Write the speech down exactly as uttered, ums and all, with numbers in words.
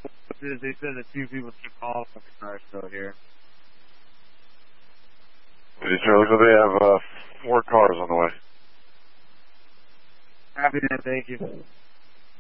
They said that two people took off with the car still here. City Charlie, so they have uh, four cars on the way. Happy to thank you.